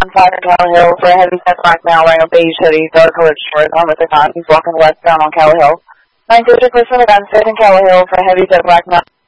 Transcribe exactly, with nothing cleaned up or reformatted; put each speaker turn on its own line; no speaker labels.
one five in Callow Hill for a heavy set black male wearing a beige hoodie, dark colored shorts, on with a con. He's walking westbound on Callow Hill. nine digit person with gun safe in Callow Hill for a heavy set black male.